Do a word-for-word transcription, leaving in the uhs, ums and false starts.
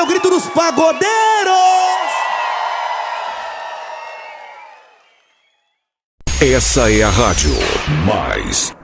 o grito dos pagodeiros. Essa é a rádio mais